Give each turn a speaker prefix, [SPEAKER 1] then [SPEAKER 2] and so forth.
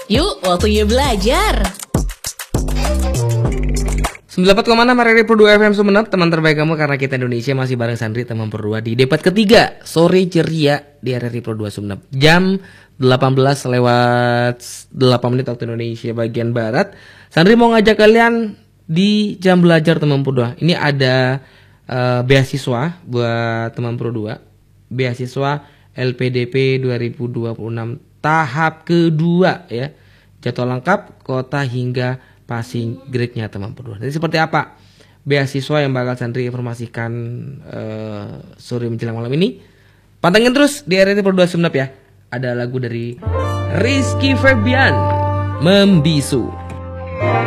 [SPEAKER 1] Yuk, waktunya belajar.
[SPEAKER 2] 94,6 RRI Pro 2 FM Sumenep, teman terbaik kamu karena kita Indonesia masih bareng Sandri teman Pro 2 di debat ketiga sore ceria di RRI Pro 2 Sumenep. Jam 18:08 waktu Indonesia bagian barat. Sandri mau ngajak kalian di jam belajar teman Pro 2. Ini ada beasiswa buat teman Pro 2. Beasiswa LPDP 2026 tahap kedua ya. Jadwal lengkap, kota hingga passing grade-nya teman Pro 2. Jadi seperti apa beasiswa yang bakal Sandri informasikan sore menjelang malam ini? Pantengin terus di RRI Pro 2 Sumenep ya. Ada lagu dari Rizky Febian, Membisu.